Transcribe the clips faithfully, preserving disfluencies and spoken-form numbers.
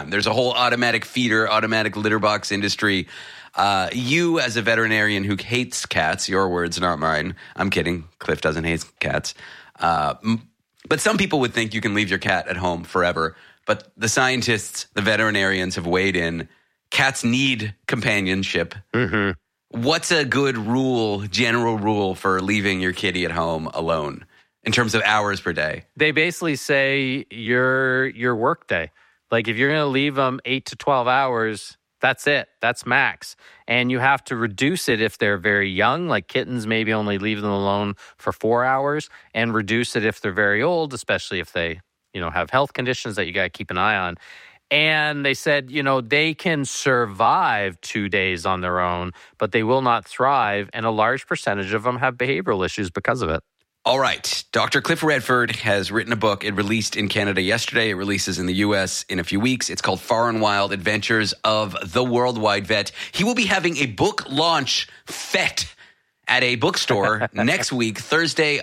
time. There's a whole automatic feeder, automatic litter box industry. Uh, you, as a veterinarian who hates cats, your words, not mine. I'm kidding. Cliff doesn't hate cats. Uh, but some people would think you can leave your cat at home forever. But the scientists, the veterinarians have weighed in. Cats need companionship. Mm-hmm. What's a good rule, general rule for leaving your kitty at home alone in terms of hours per day? They basically say your your work day. Like if you're going to leave them eight to twelve hours, that's it. That's max. And you have to reduce it if they're very young, like kittens, maybe only leave them alone for four hours and reduce it if they're very old, especially if they, you know, have health conditions that you got to keep an eye on. And they said, you know, they can survive two days on their own, but they will not thrive. And a large percentage of them have behavioral issues because of it. All right. Doctor Cliff Redford has written a book. It released in Canada yesterday. It releases in the U S in a few weeks. It's called Far and Wild Adventures of the Worldwide Vet. He will be having a book launch fete at a bookstore next week, Thursday,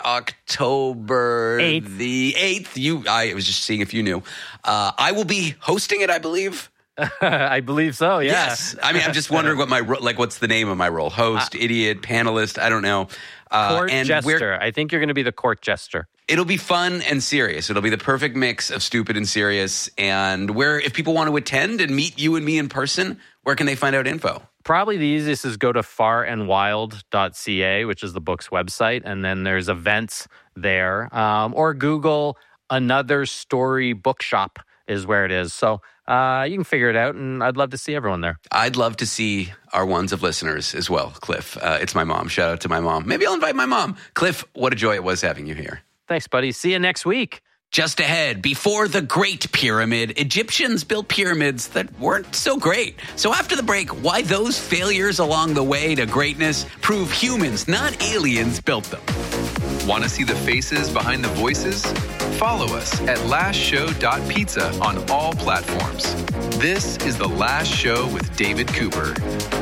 October eighth. the eighth. You, I was just seeing if you knew. Uh, I will be hosting it, I believe. I believe so, yeah. Yes. I mean, I'm just wondering what my, ro- like, what's the name of my role? Host, uh, idiot, panelist, I don't know. Uh, court and jester. I think you're going to be the court jester. It'll be fun and serious. It'll be the perfect mix of stupid and serious. And where, if people want to attend and meet you and me in person, where can they find out info? Probably the easiest is go to far and wild dot c a, which is the book's website, and then there's events there. Um, or Google Another Story Bookshop is where it is. So uh, you can figure it out, and I'd love to see everyone there. I'd love to see our ones of listeners as well, Cliff. Uh, it's my mom. Shout out to my mom. Maybe I'll invite my mom. Cliff, what a joy it was having you here. Thanks, buddy. See you next week. Just ahead, before the Great Pyramid, Egyptians built pyramids that weren't so great. So after the break, why those failures along the way to greatness prove humans, not aliens, built them. Want to see the faces behind the voices? Follow us at last show dot pizza on all platforms. This is The Last Show with David Cooper.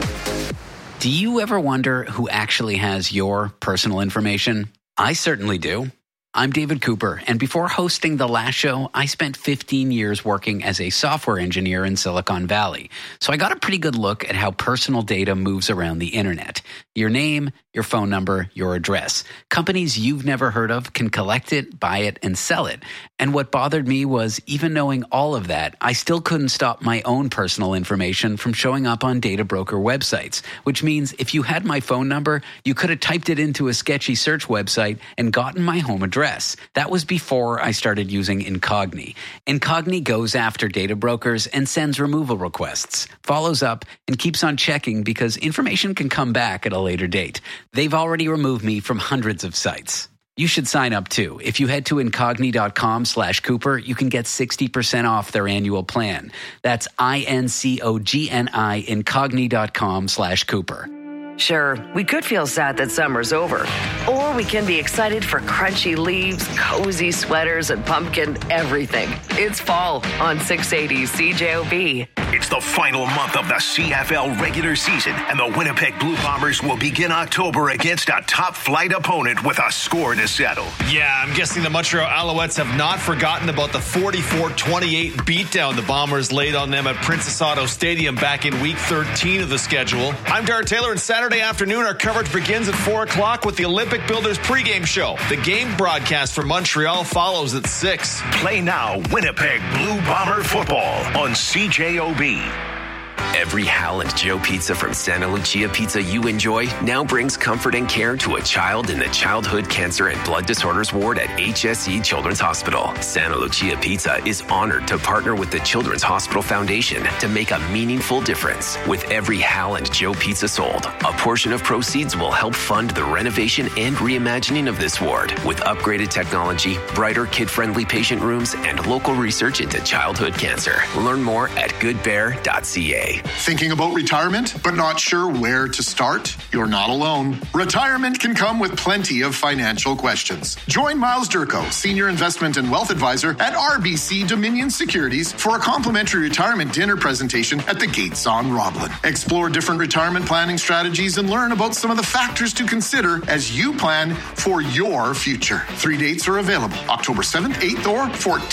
Do you ever wonder who actually has your personal information? I certainly do. I'm David Cooper, and before hosting The Last Show, I spent fifteen years working as a software engineer in Silicon Valley. So I got a pretty good look at how personal data moves around the internet. Your name, your phone number, your address. Companies you've never heard of can collect it, buy it, and sell it. And what bothered me was, even knowing all of that, I still couldn't stop my own personal information from showing up on data broker websites, which means if you had my phone number, you could have typed it into a sketchy search website and gotten my home address. That was before I started using Incogni. Incogni goes after data brokers and sends removal requests, follows up, and keeps on checking because information can come back at a later date. They've already removed me from hundreds of sites. You should sign up too. If you head to incogni.com slash Cooper, you can get sixty percent off their annual plan. That's I-N-C-O-G-N-I, incogni.com slash Cooper. Sure, we could feel sad that summer's over. Or we can be excited for crunchy leaves, cozy sweaters, and pumpkin everything. It's fall on six eighty C J O B. It's the final month of the C F L regular season, and the Winnipeg Blue Bombers will begin October against a top-flight opponent with a score to settle. Yeah, I'm guessing the Montreal Alouettes have not forgotten about the forty-four twenty-eight beatdown the Bombers laid on them at Princess Auto Stadium back in week thirteen of the schedule. I'm Dara Taylor, and Saturday afternoon, our coverage begins at four o'clock with the Olympic Builders pregame show. The game broadcast for Montreal follows at six. Play now Winnipeg Blue Bomber football on C J O B. Every Hal and Joe pizza from Santa Lucia Pizza you enjoy now brings comfort and care to a child in the Childhood Cancer and Blood Disorders Ward at H S E Children's Hospital. Santa Lucia Pizza is honored to partner with the Children's Hospital Foundation to make a meaningful difference. With every Hal and Joe pizza sold, a portion of proceeds will help fund the renovation and reimagining of this ward with upgraded technology, brighter kid-friendly patient rooms, and local research into childhood cancer. Learn more at good bear dot c a. Thinking about retirement, but not sure where to start? You're not alone. Retirement can come with plenty of financial questions. Join Miles Durko, Senior Investment and Wealth Advisor at R B C Dominion Securities, for a complimentary retirement dinner presentation at the Gates on Roblin. Explore different retirement planning strategies and learn about some of the factors to consider as you plan for your future. Three dates are available, October seventh, eighth, or fourteenth.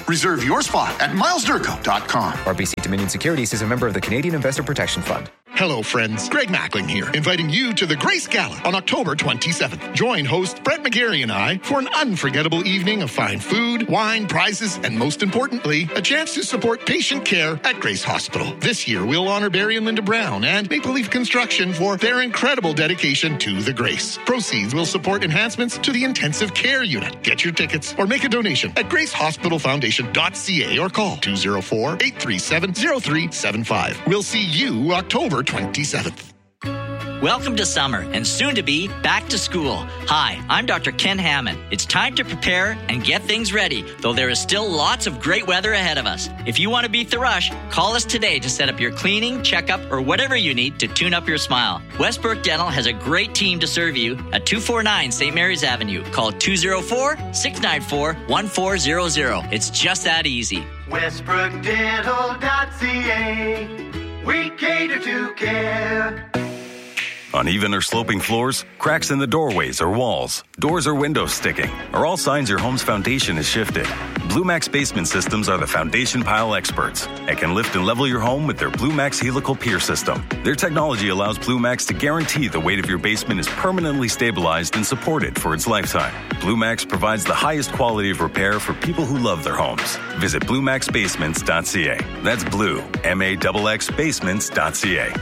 Reserve your spot at miles durco dot com. R B C Dominion Securities is a member of the Canadian Investor Protection Fund. Hello, friends. Greg Mackling here, inviting you to the Grace Gala on October twenty-seventh. Join host Brett McGarry and I for an unforgettable evening of fine food, wine, prizes, and most importantly, a chance to support patient care at Grace Hospital. This year, we'll honor Barry and Linda Brown and Maple Leaf Construction for their incredible dedication to the Grace. Proceeds will support enhancements to the intensive care unit. Get your tickets or make a donation at grace hospital foundation dot c a or call two oh four, eight three seven, oh three seven five. We'll see you October twenty-seventh. Welcome to summer and soon to be back to school. Hi, I'm Doctor Ken Hammond. It's time to prepare and get things ready, though there is still lots of great weather ahead of us. If you want to beat the rush, call us today to set up your cleaning, checkup, or whatever you need to tune up your smile. Westbrook Dental has a great team to serve you at two forty-nine Saint Mary's Avenue. Call two oh four, six nine four, one four zero zero. It's just that easy. westbrook dental dot c a. We cater to care. Uneven or sloping floors, cracks in the doorways or walls, doors or windows sticking are all signs your home's foundation is shifted. Blue Max Basement Systems are the foundation pile experts and can lift and level your home with their Blue Max Helical Pier System. Their technology allows Blue Max to guarantee the weight of your basement is permanently stabilized and supported for its lifetime. Blue Max provides the highest quality of repair for people who love their homes. Visit blue max basements dot c a. That's blue, M A X X basements dot c a.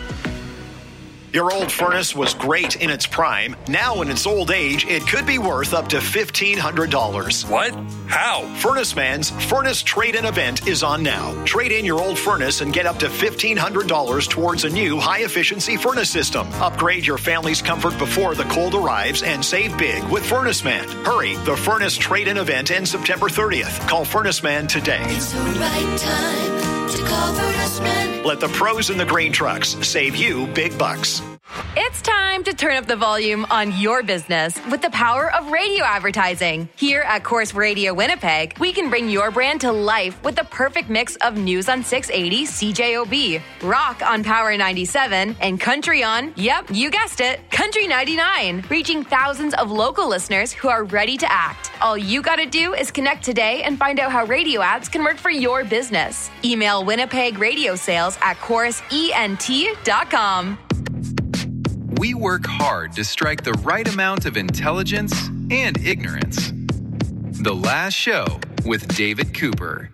Your old furnace was great in its prime. Now in its old age, it could be worth up to fifteen hundred dollars. What? How? Furnace Man's Furnace Trade-In event is on now. Trade in your old furnace and get up to fifteen hundred dollars towards a new high-efficiency furnace system. Upgrade your family's comfort before the cold arrives and save big with Furnace Man. Hurry, the Furnace Trade-In event ends September thirtieth. Call Furnace Man today. It's the right time to call Furnace Man. Let the pros in the grain trucks save you big bucks. It's time to turn up the volume on your business with the power of radio advertising. Here at Corus Radio Winnipeg, we can bring your brand to life with the perfect mix of news on six eighty C J O B, rock on Power ninety-seven, and country on, yep, you guessed it, Country ninety-nine, reaching thousands of local listeners who are ready to act. All you gotta do is connect today and find out how radio ads can work for your business. Email Winnipeg Radio Sales at corus ent dot com. We work hard to strike the right amount of intelligence and ignorance. The Last Show with David Cooper.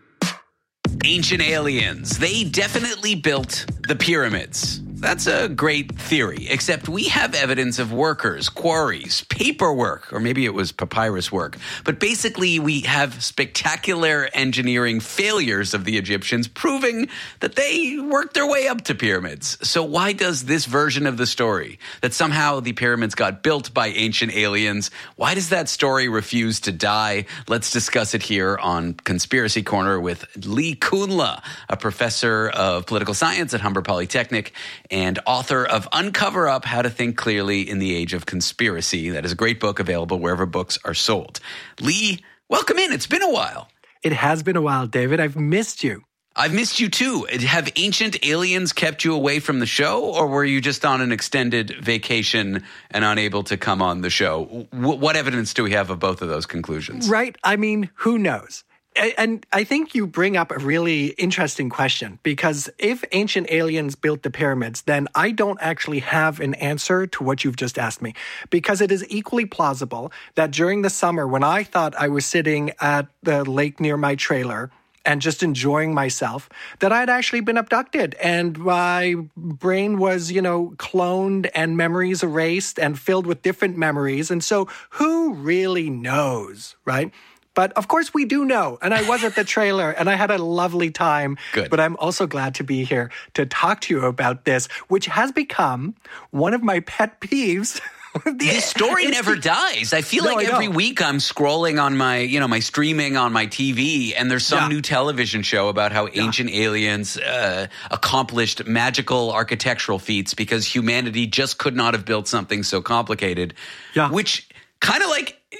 Ancient aliens. They definitely built the pyramids. That's a great theory, except we have evidence of workers, quarries, paperwork, or maybe it was papyrus work. But basically, we have spectacular engineering failures of the Egyptians proving that they worked their way up to pyramids. So why does this version of the story, that somehow the pyramids got built by ancient aliens, why does that story refuse to die? Let's discuss it here on Conspiracy Corner with Lee Kunla, a professor of political science at Humber Polytechnic and author of Uncover Up, How to Think Clearly in the Age of Conspiracy. That is a great book available wherever books are sold. Lee, welcome in. It's been a while. It has been a while, David. I've missed you. I've missed you too. Have ancient aliens kept you away from the show, or were you just on an extended vacation and unable to come on the show? W- what evidence do we have of both of those conclusions? Right. I mean, who knows? And I think you bring up a really interesting question, because if ancient aliens built the pyramids, then I don't actually have an answer to what you've just asked me, because it is equally plausible that during the summer when I thought I was sitting at the lake near my trailer and just enjoying myself, that I'd actually been abducted and my brain was, you know, cloned and memories erased and filled with different memories. And so who really knows, right? But of course we do know, and I was at the trailer, and I had a lovely time. Good. But I'm also glad to be here to talk to you about this, which has become one of my pet peeves. This story never dies. I feel No, like I every know. week I'm scrolling on my, you know, my streaming on my T V, and there's some Yeah. new television show about how ancient aliens uh, accomplished magical architectural feats because humanity just could not have built something so complicated. Yeah. Which kind of like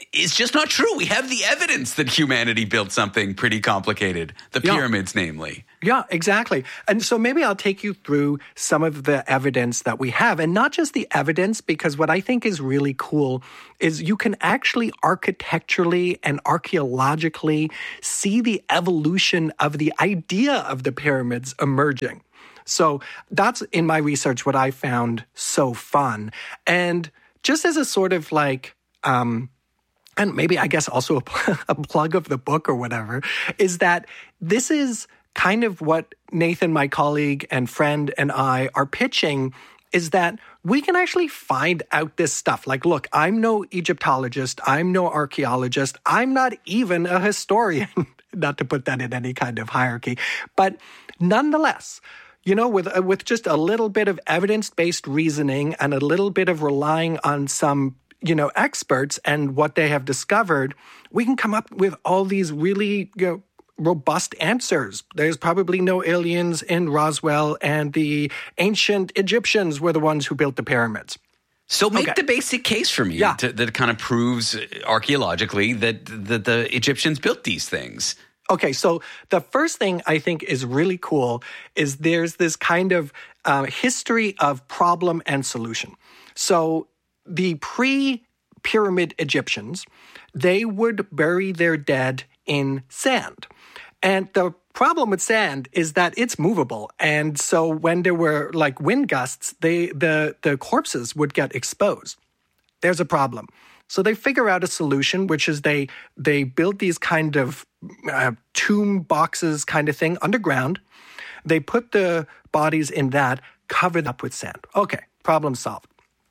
is just not true. We have the evidence that humanity built something pretty complicated, the Yeah. pyramids, namely. Yeah, exactly. And so maybe I'll take you through some of the evidence that we have, and not just the evidence, because what I think is really cool is you can actually architecturally and archaeologically see the evolution of the idea of the pyramids emerging. So that's, in my research, what I found so fun. And just as a sort of like, um, and maybe I guess also a, a plug of the book or whatever, is that this is kind of what Nathan, my colleague and friend, and I are pitching, is that we can actually find out this stuff. Like, look, I'm no Egyptologist. I'm no archaeologist. I'm not even a historian, not to put that in any kind of hierarchy. But nonetheless, you know, with uh, with just a little bit of evidence-based reasoning and a little bit of relying on some, you know, experts and what they have discovered, we can come up with all these really, you know, robust answers. There's probably no aliens in Roswell, and the ancient Egyptians were the ones who built the pyramids. So make Okay. the basic case for me Yeah. to, that kind of proves archaeologically that, that the Egyptians built these things. Okay, so the first thing I think is really cool is there's this kind of uh, history of problem and solution. So the pre-pyramid Egyptians, they would bury their dead in sand. And the problem with sand is that it's movable. And so when there were like wind gusts, they the, the corpses would get exposed. There's a problem. So they figure out a solution, which is they they build these kind of uh, tomb boxes kind of thing underground. They put the bodies in that, covered up with sand. Okay, problem solved.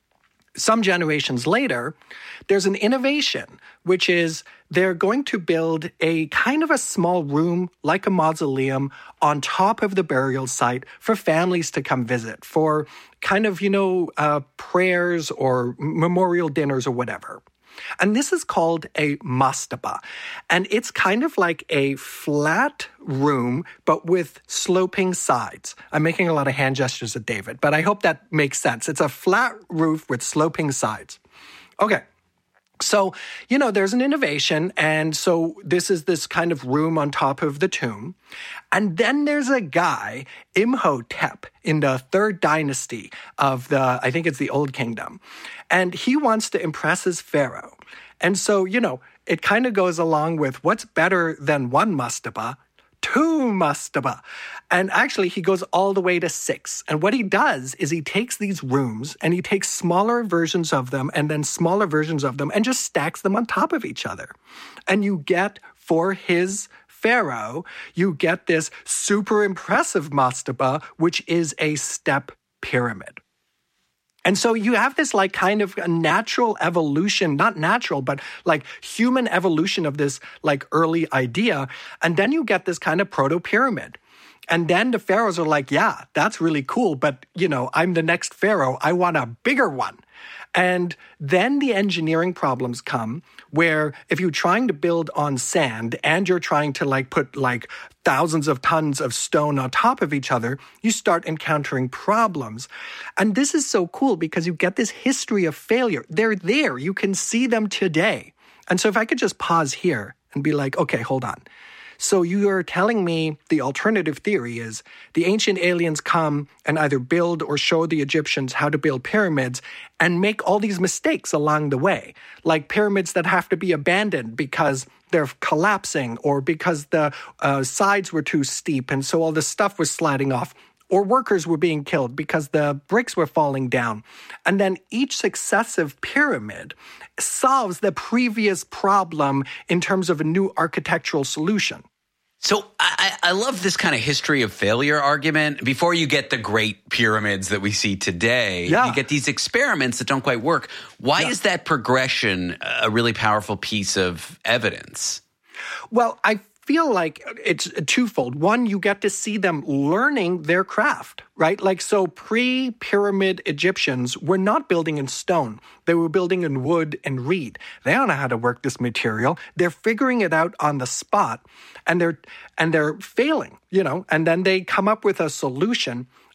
Some generations later, there's an innovation, which is they're going to build a kind of a small room, like a mausoleum, on top of the burial site for families to come visit, for kind of, you know, uh, prayers or memorial dinners or whatever. And this is called a mastaba. And it's kind of like a flat room, but with sloping sides. I'm making a lot of hand gestures at David, but I hope that makes sense. It's a flat roof with sloping sides. Okay. So, you know, there's an innovation. And so this is this kind of room on top of the tomb. And then there's a guy, Imhotep, in the third dynasty of the, I think it's the Old Kingdom. And he wants to impress his pharaoh. And so, you know, it kind of goes along with what's better than one mastaba? Two mastaba. And actually, he goes all the way to six. And what he does is he takes these rooms and he takes smaller versions of them and then smaller versions of them and just stacks them on top of each other. And you get, for his pharaoh, you get this super impressive mastaba, which is a step pyramid. And so you have this like kind of a natural evolution, not natural, but like human evolution of this like early idea. And then you get this kind of proto-pyramid. And then the pharaohs are like, yeah, that's really cool. But, you know, I'm the next pharaoh. I want a bigger one. And then the engineering problems come where if you're trying to build on sand and you're trying to like put like thousands of tons of stone on top of each other, you start encountering problems. And this is so cool because you get this history of failure. They're there. You can see them today. And so if I could just pause here and be like, okay, hold on. So you're telling me the alternative theory is the ancient aliens come and either build or show the Egyptians how to build pyramids and make all these mistakes along the way, like pyramids that have to be abandoned because they're collapsing or because the uh, sides were too steep and so all the stuff was sliding off. Or workers were being killed because the bricks were falling down. And then each successive pyramid solves the previous problem in terms of a new architectural solution. So I, I love this kind of history of failure argument. Before you get the great pyramids that we see today, yeah. you get these experiments that don't quite work. Why yeah. is that progression a really powerful piece of evidence? Well, I feel like it's twofold. One, you get to see them learning their craft, right? Like, so pre-pyramid Egyptians were not building in stone. They were building in wood and reed. They don't know how to work this material. They're figuring it out on the spot, and they're and they're failing, you know, and then they come up with a solution.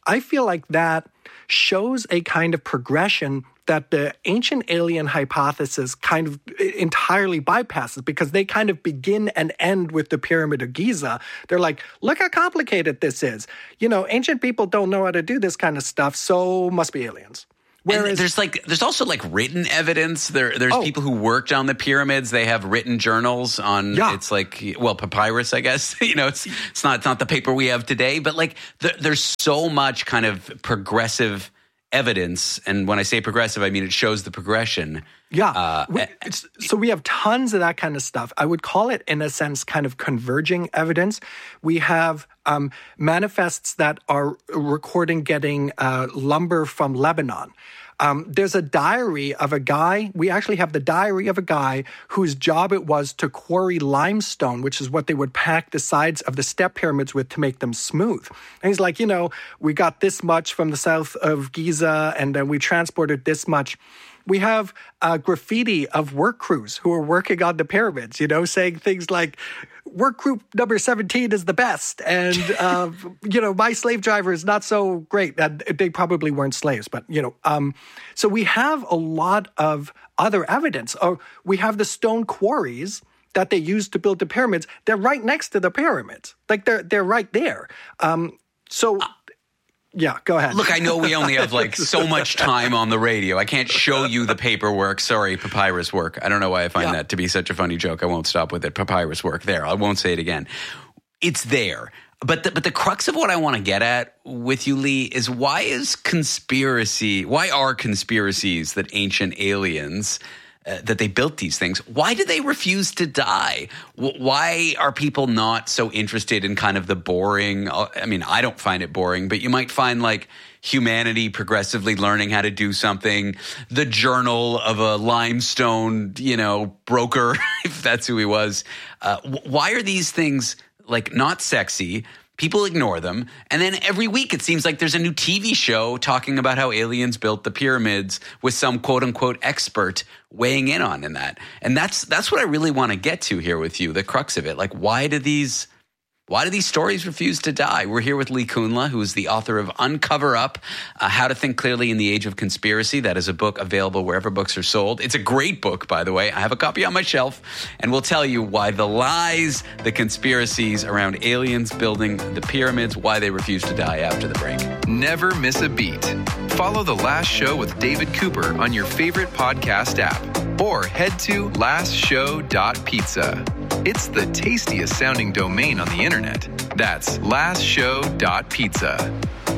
I feel like that shows a kind of progression that the ancient alien hypothesis kind of entirely bypasses, because they kind of begin and end with the Pyramid of Giza. They're like, look how complicated this is. You know, ancient people don't know how to do this kind of stuff, so must be aliens. Whereas, and there's like there's also like written evidence. There there's oh. people who worked on the pyramids. They have written journals on. Yeah. It's like, well, papyrus, I guess. you know, it's it's not it's not the paper we have today, but like there, there's so much kind of progressive evidence. And when I say progressive, I mean it shows the progression. Yeah. Uh, we, it's, so we have tons of that kind of stuff. I would call it, in a sense, kind of converging evidence. We have um, manifests that are recording getting uh, lumber from Lebanon. Um, there's a diary of a guy. We actually have the diary of a guy whose job it was to quarry limestone, which is what they would pack the sides of the step pyramids with to make them smooth. And he's like, you know, we got this much from the south of Giza, and then we transported this much. We have uh, graffiti of work crews who are working on the pyramids, you know, saying things like, work group number seventeen is the best. And, uh, you know, my slave driver is not so great. And they probably weren't slaves, but, you know. Um, so we have a lot of other evidence. Or we have the stone quarries that they used to build the pyramids. They're right next to the pyramids. Like, they're, they're right there. Um, so... Yeah, go ahead. Look, I know we only have like so much time on the radio. I can't show you the paperwork. Sorry, papyrus work. I don't know why I find yeah. that to be such a funny joke. I won't stop with it. Papyrus work. There, I won't say it again. It's there. But the, but the crux of what I want to get at with you, Lee, is why is conspiracy, why are conspiracies that ancient aliens... Uh, that they built these things, why do they refuse to die? W- why are people not so interested in kind of the boring? Uh, I mean, I don't find it boring, but you might find like humanity progressively learning how to do something, the journal of a limestone, you know, broker, if that's who he was. Uh, w- why are these things like not sexy? People ignore them. And then every week it seems like there's a new T V show talking about how aliens built the pyramids with some quote unquote expert weighing in on in that. And that's that's what I really want to get to here with you, the crux of it. Like, why do these why do these stories refuse to die? We're here with Lee Kunla, who is the author of Uncover Up, uh, How to Think Clearly in the Age of Conspiracy. That is a book available wherever books are sold. It's a great book, by the way. I have a copy on my shelf, and we'll tell you why the lies, the conspiracies around aliens building the pyramids, why they refuse to die after the break. Never miss a beat. Follow The Last Show with David Cooper on your favorite podcast app, or head to last show dot pizza. It's the tastiest sounding domain on the internet. That's last show dot pizza.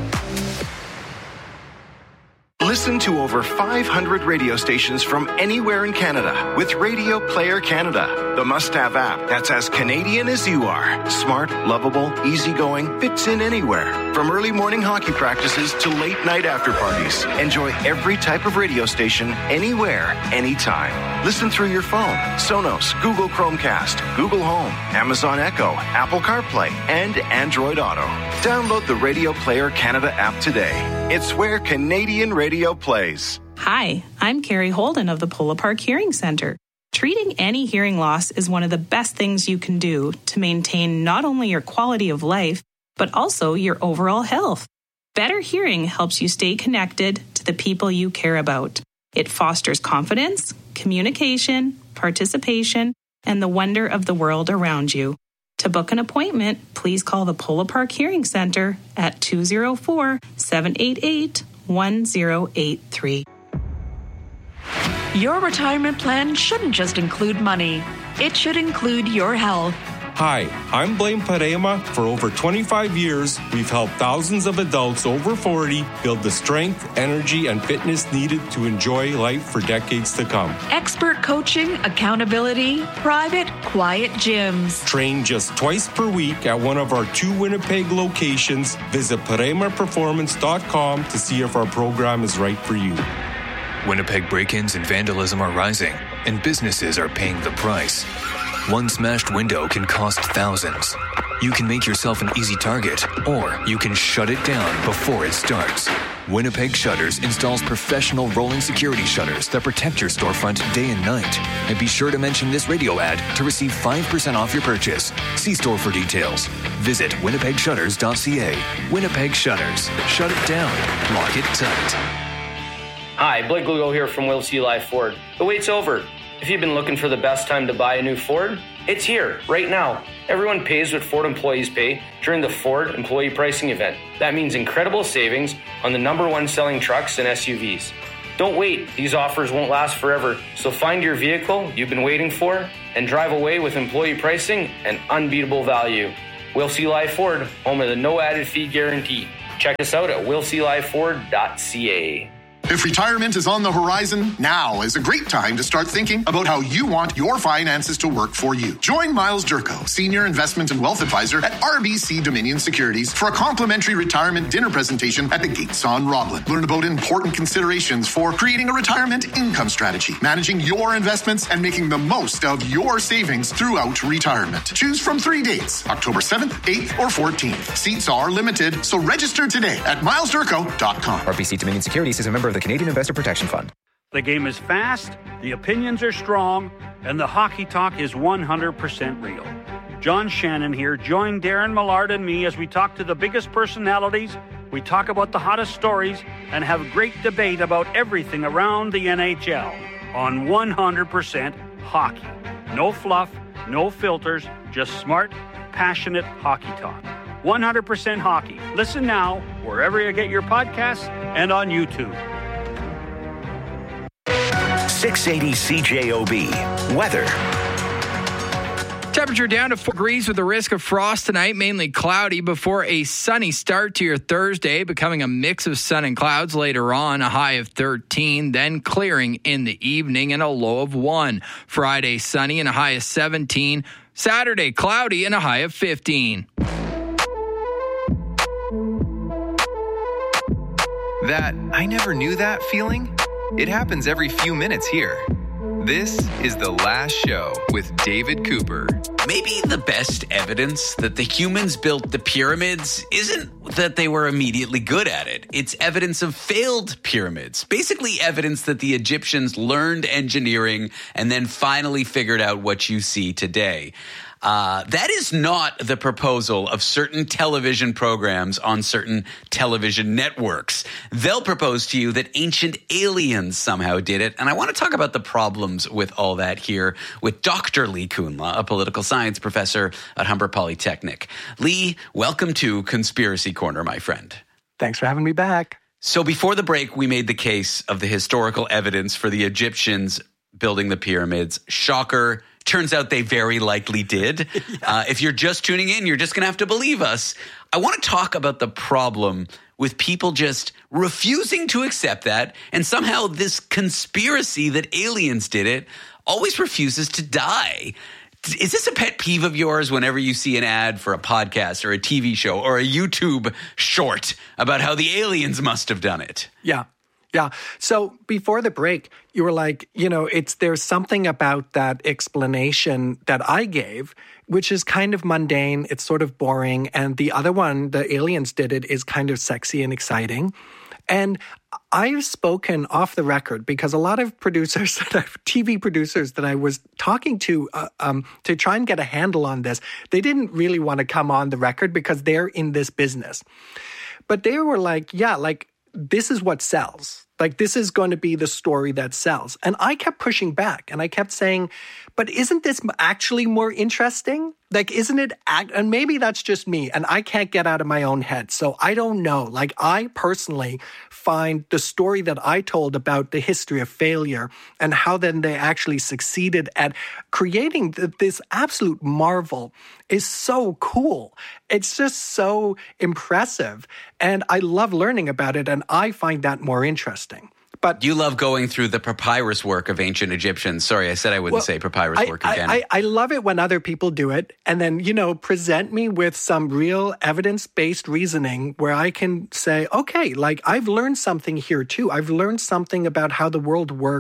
Listen to over five hundred radio stations from anywhere in Canada with Radio Player Canada, the must-have app that's as Canadian as you are. Smart, lovable, easygoing, fits in anywhere. From early morning hockey practices to late night after parties. Enjoy every type of radio station, anywhere, anytime. Listen through your phone, Sonos, Google Chromecast, Google Home, Amazon Echo, Apple CarPlay, and Android Auto. Download the Radio Player Canada app today. It's where Canadian radio plays. Hi, I'm Carrie Holden of the Polo Park Hearing Center. Treating any hearing loss is one of the best things you can do to maintain not only your quality of life, but also your overall health. Better hearing helps you stay connected to the people you care about. It fosters confidence, communication, participation, and the wonder of the world around you. To book an appointment, please call the Polo Park Hearing Center at two oh four, seven eight eight, one oh eight three. Your retirement plan shouldn't just include money. It should include your health. Hi, I'm Blaine Parema. For over twenty-five years, we've helped thousands of adults over forty build the strength, energy, and fitness needed to enjoy life for decades to come. Expert coaching, accountability, private, quiet gyms. Train just twice per week at one of our two Winnipeg locations. Visit parema performance dot com to see if our program is right for you. Winnipeg break-ins and vandalism are rising, and businesses are paying the price. One smashed window can cost thousands. You can make yourself an easy target, or you can shut it down before it starts. Winnipeg Shutters installs professional rolling security shutters that protect your storefront day and night. And be sure to mention this radio ad to receive five percent off your purchase. See store for details. Visit winnipeg shutters dot c a. Winnipeg Shutters. Shut it down. Lock it tight. Hi, Blake Lugo here from Will C. Live Ford. The wait's over. If you've been looking for the best time to buy a new Ford, it's here, right now. Everyone pays what Ford employees pay during the Ford Employee Pricing Event. That means incredible savings on the number one selling trucks and S U Vs. Don't wait. These offers won't last forever. So find your vehicle you've been waiting for and drive away with employee pricing and unbeatable value. Will C. Live Ford, home of the no added fee guarantee. Check us out at will c live ford dot c a. If retirement is on the horizon, now is a great time to start thinking about how you want your finances to work for you. Join Miles Durko, Senior Investment and Wealth Advisor at R B C Dominion Securities, for a complimentary retirement dinner presentation at the Gates on Roblin. Learn about important considerations for creating a retirement income strategy, managing your investments, and making the most of your savings throughout retirement. Choose from three dates, October seventh, eighth, or fourteenth. Seats are limited, so register today at miles durko dot com. R B C Dominion Securities is a member of the Canadian Investor Protection Fund. The game is fast, the opinions are strong, and the hockey talk is one hundred percent real. John Shannon here. Join Darren Millard and me as we talk to the biggest personalities, we talk about the hottest stories, and have great debate about everything around the N H L on one hundred percent hockey. No fluff, no filters, just smart, passionate hockey talk. one hundred percent hockey. Listen now wherever you get your podcasts and on YouTube. six eighty C J O B. Weather. Temperature down to four degrees with a risk of frost tonight, mainly cloudy before a sunny start to your Thursday, becoming a mix of sun and clouds later on, a high of thirteen, then clearing in the evening and a low of one. Friday, sunny and a high of seventeen. Saturday, cloudy and a high of fifteen. That I never knew that feeling? It happens every few minutes here. This is The Last Show with David Cooper. Maybe the best evidence that the humans built the pyramids isn't that they were immediately good at it. It's evidence of failed pyramids. Basically evidence that the Egyptians learned engineering and then finally figured out what you see today. Uh, that is not the proposal of certain television programs on certain television networks. They'll propose to you that ancient aliens somehow did it. And I want to talk about the problems with all that here with Doctor Lee Kunla, a political science professor at Humber Polytechnic. Lee, welcome to Conspiracy Corner, my friend. Thanks for having me back. So before the break, we made the case of the historical evidence for the Egyptians building the pyramids. Shocker. Turns out they very likely did. Yeah. Uh, if you're just tuning in, you're just going to have to believe us. I want to talk about the problem with people just refusing to accept that, and somehow this conspiracy that aliens did it always refuses to die. Is this a pet peeve of yours whenever you see an ad for a podcast or a T V show or a YouTube short about how the aliens must have done it? Yeah. Yeah. So before the break, you were like, you know, it's there's something about that explanation that I gave, which is kind of mundane. It's sort of boring. And the other one, the aliens did it, is kind of sexy and exciting. And I've spoken off the record because a lot of producers, that I've, T V producers that I was talking to uh, um, to try and get a handle on this, they didn't really want to come on the record because they're in this business. But they were like, yeah, like, this is what sells. Like, this is going to be the story that sells. And I kept pushing back and I kept saying, but isn't this actually more interesting? Like, isn't it? Act- and maybe that's just me and I can't get out of my own head. So I don't know. Like, I personally find the story that I told about the history of failure and how then they actually succeeded at creating th- this absolute marvel is so cool. It's just so impressive. And I love learning about it. And I find that more interesting. But you love going through the papyrus work of ancient Egyptians. Sorry, I said I wouldn't well, say papyrus I, work again. I, I, I love it when other people do it and then, you know, present me with some real evidence-based reasoning where I can say, okay, like I've learned something here too. I've learned something about how the world works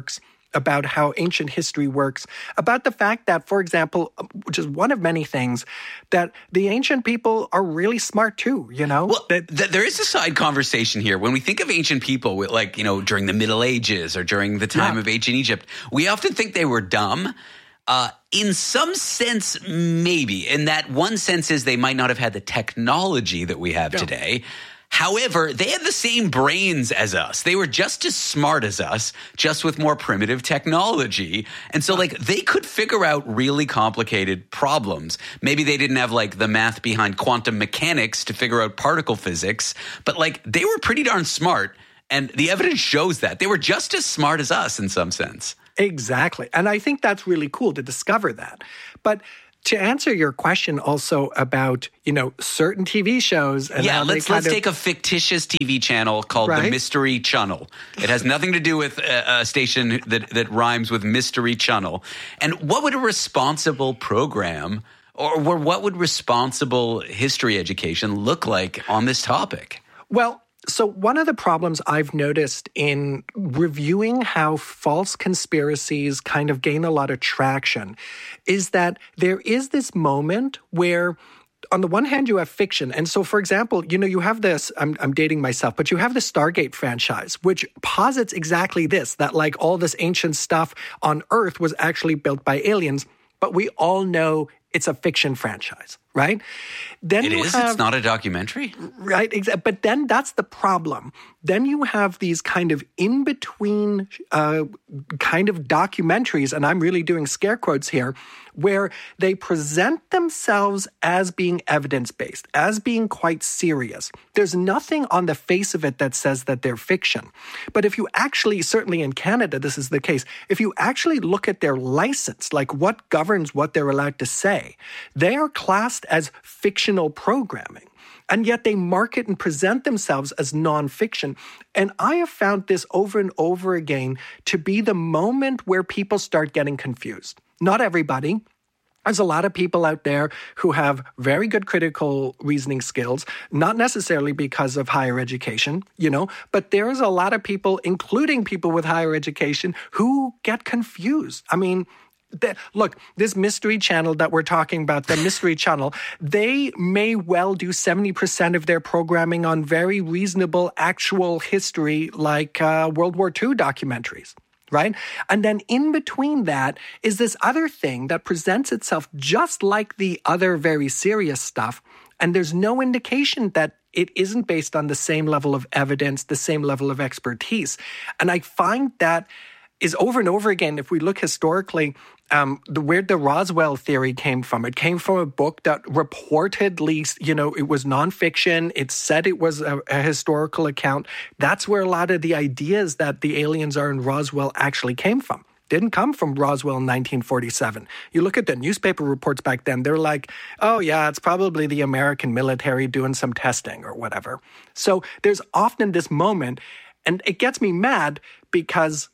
about how ancient history works, about the fact that, for example, which is one of many things, that the ancient people are really smart too, you know? Well, that, th- there is a side conversation here. When we think of ancient people, like, you know, during the Middle Ages or during the time yeah. of ancient Egypt, we often think they were dumb. Uh, in some sense, maybe. In that one sense is they might not have had the technology that we have yeah. today. However, they had the same brains as us. They were just as smart as us, just with more primitive technology. And so, like, they could figure out really complicated problems. Maybe they didn't have, like, the math behind quantum mechanics to figure out particle physics, but, like, they were pretty darn smart. And the evidence shows that. They were just as smart as us in some sense. Exactly. And I think that's really cool to discover that. But to answer your question also about, you know, certain T V shows. And yeah, how let's they let's kind of, take a fictitious T V channel called right? the Mystery Channel. It has nothing to do with a, a station that, that rhymes with Mystery Channel. And what would a responsible program or, or what would responsible history education look like on this topic? Well, so one of the problems I've noticed in reviewing how false conspiracies kind of gain a lot of traction is that there is this moment where on the one hand, you have fiction. And so, for example, you know, you have this, I'm, I'm dating myself, but you have the Stargate franchise, which posits exactly this, that like all this ancient stuff on Earth was actually built by aliens. But we all know it's a fiction franchise, right? Then it you is? Have, it's not a documentary? Right, exactly. But then that's the problem. Then you have these kind of in-between uh, kind of documentaries, and I'm really doing scare quotes here, where they present themselves as being evidence-based, as being quite serious. There's nothing on the face of it that says that they're fiction. But if you actually, certainly in Canada, this is the case, if you actually look at their license, like what governs what they're allowed to say, they are classed as fictional programming. And yet they market and present themselves as nonfiction. And I have found this over and over again to be the moment where people start getting confused. Not everybody. There's a lot of people out there who have very good critical reasoning skills, not necessarily because of higher education, you know, but there's a lot of people, including people with higher education, who get confused. I mean, The, look, this Mystery Channel that we're talking about, the Mystery Channel, they may well do seventy percent of their programming on very reasonable actual history like uh, World War Two documentaries, right? And then in between that is this other thing that presents itself just like the other very serious stuff, and there's no indication that it isn't based on the same level of evidence, the same level of expertise. And I find that is over and over again, if we look historically, um, the, where the Roswell theory came from. It came from a book that reportedly, you know, it was nonfiction. It said it was a, a historical account. That's where a lot of the ideas that the aliens are in Roswell actually came from. Didn't come from Roswell in nineteen forty-seven. You look at the newspaper reports back then, they're like, oh yeah, it's probably the American military doing some testing or whatever. So there's often this moment, and it gets me mad because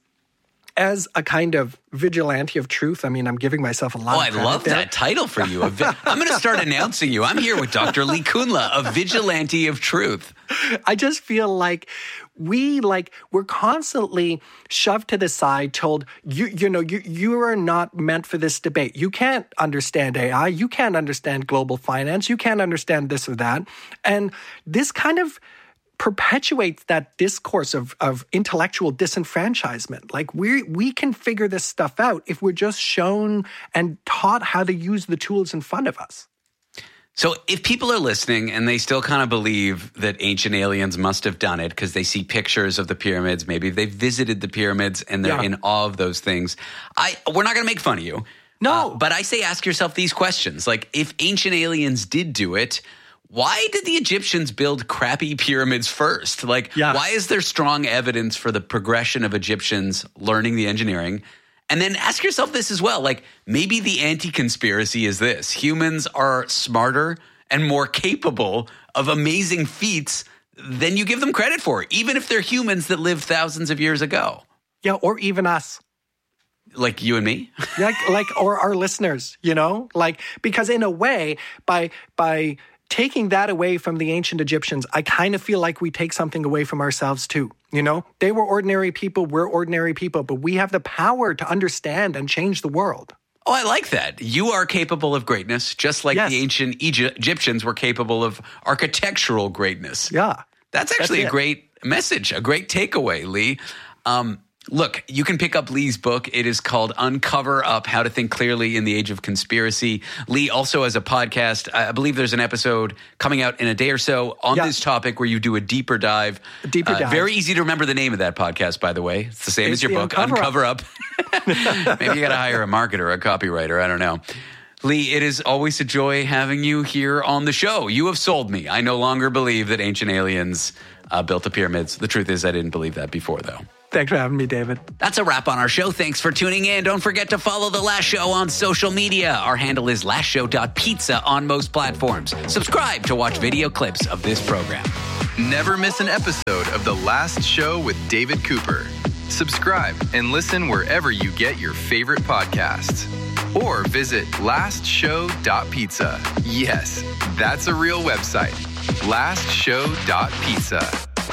as a kind of vigilante of truth, I mean, I'm giving myself a lot oh, of credit I love there. that title for you. Vi- I'm going to start announcing you. I'm here with Doctor Lee Kunla, a vigilante of truth. I just feel like we, like, we're constantly shoved to the side, told, you you know, you, you are not meant for this debate. You can't understand A I. You can't understand global finance. You can't understand this or that. And this kind of perpetuates that discourse of, of intellectual disenfranchisement. Like we we can figure this stuff out if we're just shown and taught how to use the tools in front of us. So if people are listening and they still kind of believe that ancient aliens must have done it because they see pictures of the pyramids, maybe they've visited the pyramids and they're yeah. in awe of those things, I we're not going to make fun of you. No. Uh, but I say ask yourself these questions. Like if ancient aliens did do it, why did the Egyptians build crappy pyramids first? Like, yeah. why is there strong evidence for the progression of Egyptians learning the engineering? And then ask yourself this as well. Like, maybe the anti-conspiracy is this. Humans are smarter and more capable of amazing feats than you give them credit for, even if they're humans that lived thousands of years ago. Yeah, or even us. Like you and me? like, like, or our listeners, you know? Like, because in a way, by by... taking that away from the ancient Egyptians, I kind of feel like we take something away from ourselves too. You know, they were ordinary people, we're ordinary people, but we have the power to understand and change the world. Oh, I like that. You are capable of greatness, just like yes. the ancient Egypt- Egyptians were capable of architectural greatness. Yeah. That's actually That's a great message, a great takeaway, Lee. Um, Look, you can pick up Lee's book. It is called Uncover Up, How to Think Clearly in the Age of Conspiracy. Lee also has a podcast. I believe there's an episode coming out in a day or so on yeah. this topic where you do a deeper dive. A deeper uh, dive. Very easy to remember the name of that podcast, by the way. It's the same it's as your book, Uncover, Uncover Up. Up. Maybe you got to hire a marketer, a copywriter. I don't know. Lee, it is always a joy having you here on the show. You have sold me. I no longer believe that ancient aliens uh, built the pyramids. The truth is I didn't believe that before, though. Thanks for having me, David. That's a wrap on our show. Thanks for tuning in. Don't forget to follow The Last Show on social media. Our handle is last show dot pizza on most platforms. Subscribe to watch video clips of this program. Never miss an episode of The Last Show with David Cooper. Subscribe and listen wherever you get your favorite podcasts. Or visit last show dot pizza. Yes, that's a real website. last show dot pizza.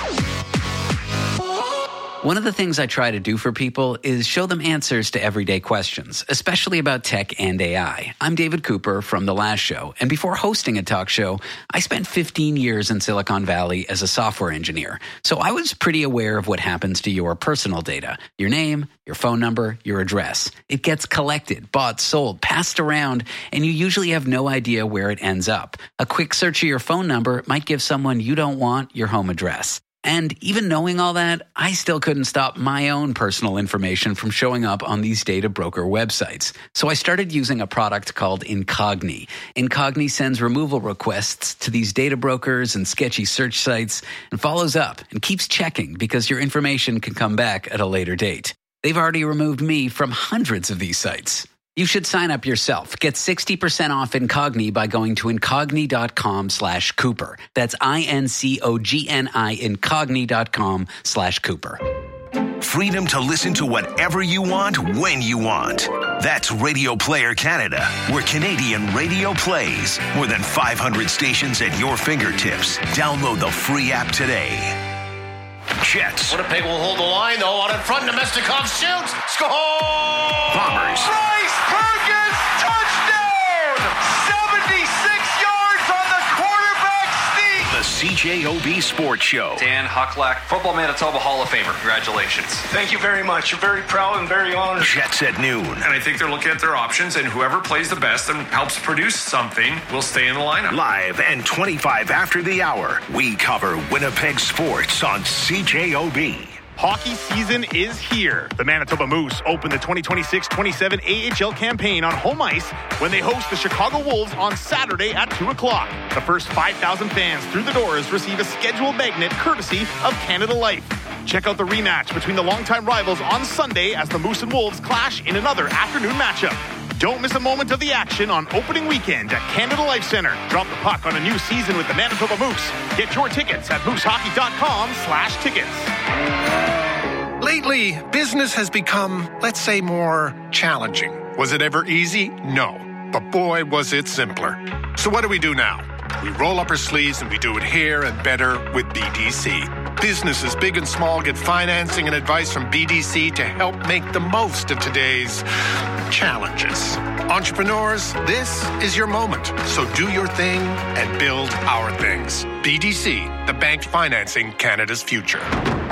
One of the things I try to do for people is show them answers to everyday questions, especially about tech and A I. I'm David Cooper from The Last Show, and before hosting a talk show, I spent fifteen years in Silicon Valley as a software engineer. So I was pretty aware of what happens to your personal data, your name, your phone number, your address. It gets collected, bought, sold, passed around, and you usually have no idea where it ends up. A quick search of your phone number might give someone you don't want your home address. And even knowing all that, I still couldn't stop my own personal information from showing up on these data broker websites. So I started using a product called Incogni. Incogni sends removal requests to these data brokers and sketchy search sites and follows up and keeps checking because your information can come back at a later date. They've already removed me from hundreds of these sites. You should sign up yourself. Get sixty percent off Incogni by going to incogni.com slash Cooper. That's I-N-C-O-G-N-I, incogni.com slash Cooper. Freedom to listen to whatever you want, when you want. That's Radio Player Canada, where Canadian radio plays. More than five hundred stations at your fingertips. Download the free app today. Jets. Winnipeg will hold the line, though. On in front, Nemestikov shoots. Score! Bombers. Bryce Perkins, touchdown! seventy-six yards on the quarterback sneak. The C J O B Sports Show. Dan Hucklack, Football Manitoba Hall of Famer. Congratulations. Thank you very much. You're very proud and very honored. Jets at noon. And I think they're looking at their options, and whoever plays the best and helps produce something will stay in the lineup. Live and twenty-five after the hour, we cover Winnipeg sports on C J O B. Hockey season is here. The Manitoba Moose open the twenty twenty-six twenty-seven A H L campaign on home ice when they host the Chicago Wolves on Saturday at two o'clock. The first five thousand fans through the doors receive a scheduled magnet courtesy of Canada Life. Check out the rematch between the longtime rivals on Sunday as the Moose and Wolves clash in another afternoon matchup. Don't miss a moment of the action on opening weekend at Canada Life Center. Drop the puck on a new season with the Manitoba Moose. Get your tickets at moosehockey.com slash tickets. Lately, business has become, let's say, more challenging. Was it ever easy? No. But boy, was it simpler. So what do we do now? We roll up our sleeves and we do it here and better with B D C. Businesses big and small get financing and advice from B D C to help make the most of today's challenges. Entrepreneurs, this is your moment. So do your thing and build our things. B D C, the bank financing Canada's future.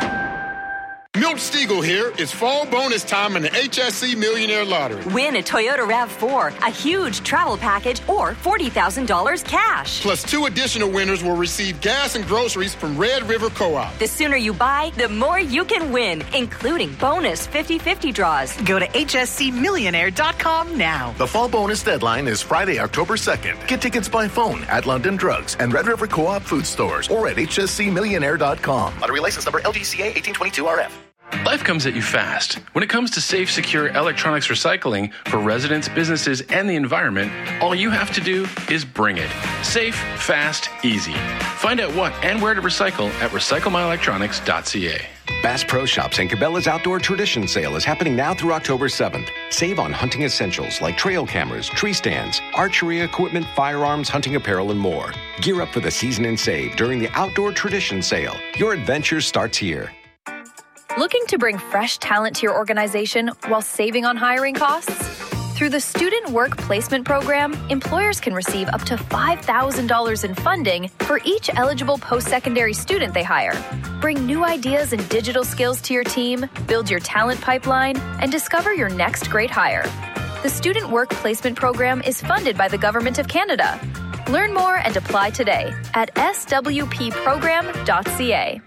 Milt Stiegel here. It's fall bonus time in the H S C Millionaire Lottery. Win a Toyota RAV four, a huge travel package, or forty thousand dollars cash. Plus, two additional winners will receive gas and groceries from Red River Co-op. The sooner you buy, the more you can win, including bonus fifty-fifty draws. Go to H S C millionaire dot com now. The fall bonus deadline is Friday, October second. Get tickets by phone at London Drugs and Red River Co-op food stores or at H S C millionaire dot com. Lottery license number L G C A eighteen twenty-two R F. Life comes at you fast. When it comes to safe, secure electronics recycling for residents, businesses, and the environment, all you have to do is bring it. Safe, fast, easy. Find out what and where to recycle at recycle my electronics dot c a. Bass Pro Shops and Cabela's Outdoor Tradition Sale is happening now through October seventh. Save on hunting essentials like trail cameras, tree stands, archery equipment, firearms, hunting apparel, and more. Gear up for the season and save during the Outdoor Tradition Sale. Your adventure starts here. Looking to bring fresh talent to your organization while saving on hiring costs? Through the Student Work Placement Program, employers can receive up to five thousand dollars in funding for each eligible post-secondary student they hire. Bring new ideas and digital skills to your team, build your talent pipeline, and discover your next great hire. The Student Work Placement Program is funded by the Government of Canada. Learn more and apply today at s w p program dot c a.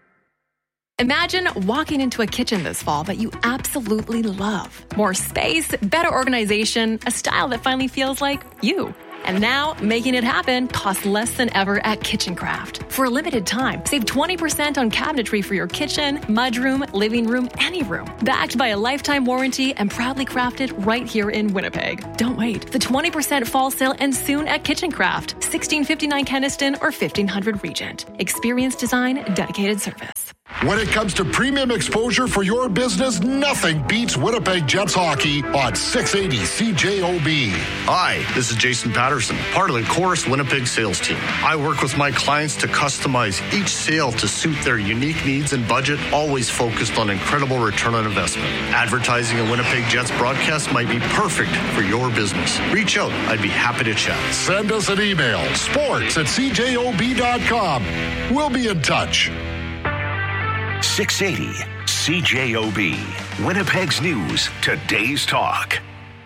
Imagine walking into a kitchen this fall that you absolutely love. More space, better organization, a style that finally feels like you. And now, making it happen costs less than ever at KitchenCraft. For a limited time, save twenty percent on cabinetry for your kitchen, mudroom, living room, any room. Backed by a lifetime warranty and proudly crafted right here in Winnipeg. Don't wait. The twenty percent fall sale ends soon at KitchenCraft, sixteen fifty-nine Keniston or fifteen hundred Regent. Experience design, dedicated service. When it comes to premium exposure for your business, nothing beats Winnipeg Jets hockey on six eighty C J O B. Hi, this is Jason Patterson, part of the Chorus Winnipeg sales team. I work with my clients to customize each sale to suit their unique needs and budget, always focused on incredible return on investment. Advertising a Winnipeg Jets broadcast might be perfect for your business. Reach out. I'd be happy to chat. Send us an email, sports at c j o b dot com. We'll be in touch. six eighty C J O B, Winnipeg's News, today's talk.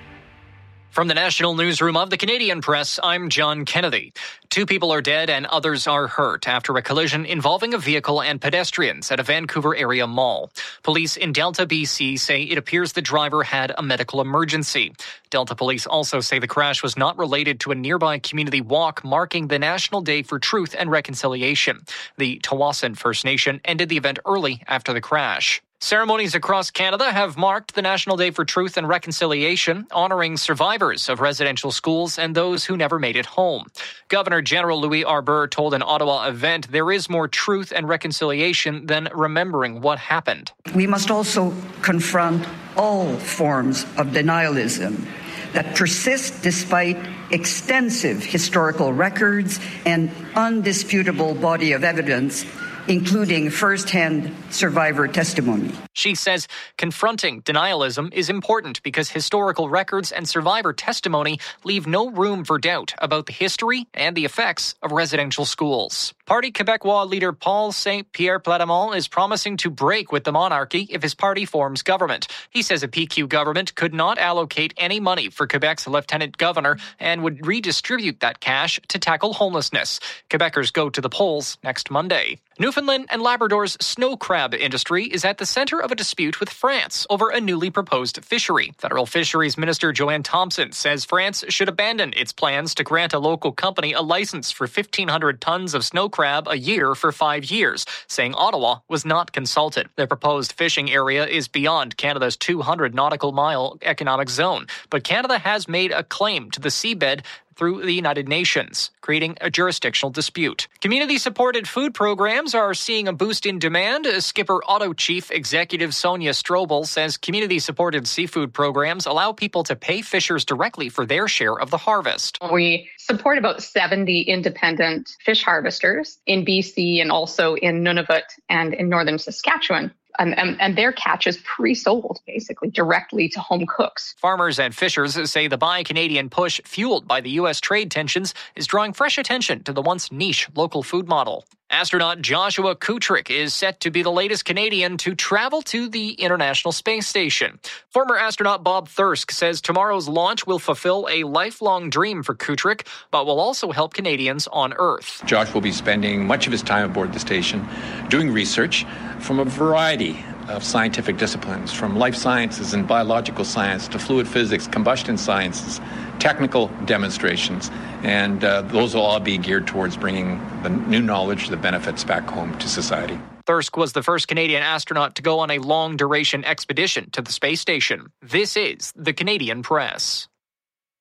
From the National Newsroom of the Canadian Press, I'm John Kennedy. Two people are dead and others are hurt after a collision involving a vehicle and pedestrians at a Vancouver area mall. Police in Delta, B C say it appears the driver had a medical emergency. Delta police also say the crash was not related to a nearby community walk marking the National Day for Truth and Reconciliation. The Tawasin First Nation ended the event early after the crash. Ceremonies across Canada have marked the National Day for Truth and Reconciliation, honoring survivors of residential schools and those who never made it home. Governor General Louis Arbour told an Ottawa event there is more truth and reconciliation than remembering what happened. We must also confront all forms of denialism that persist despite extensive historical records and undisputable body of evidence, including first-hand survivor testimony. She says confronting denialism is important because historical records and survivor testimony leave no room for doubt about the history and the effects of residential schools. Parti Québécois leader Paul Saint-Pierre Plamondon is promising to break with the monarchy if his party forms government. He says a P Q government could not allocate any money for Quebec's lieutenant governor and would redistribute that cash to tackle homelessness. Quebecers go to the polls next Monday. Newfoundland and Labrador's snow crab industry is at the center of a dispute with France over a newly proposed fishery. Federal Fisheries Minister Joanne Thompson says France should abandon its plans to grant a local company a license for fifteen hundred tons of snow crab a year for five years, saying Ottawa was not consulted. The proposed fishing area is beyond Canada's two hundred nautical mile economic zone, but Canada has made a claim to the seabed through the United Nations, creating a jurisdictional dispute. Community-supported food programs are seeing a boost in demand. Skipper Auto Chief Executive Sonia Strobel says community-supported seafood programs allow people to pay fishers directly for their share of the harvest. We support about seventy independent fish harvesters in B C and also in Nunavut and in northern Saskatchewan. And, and, and their catch is pre-sold, basically, directly to home cooks. Farmers and fishers say the Buy Canadian push, fueled by the U S trade tensions, is drawing fresh attention to the once niche local food model. Astronaut Joshua Kutrick is set to be the latest Canadian to travel to the International Space Station. Former astronaut Bob Thirsk says tomorrow's launch will fulfill a lifelong dream for Kutrick, but will also help Canadians on Earth. Josh will be spending much of his time aboard the station doing research from a variety of scientific disciplines, from life sciences and biological science to fluid physics, combustion sciences, technical demonstrations, and uh, those will all be geared towards bringing the new knowledge, the benefits back home to society. Thirsk was the first Canadian astronaut to go on a long-duration expedition to the space station. This is the Canadian Press.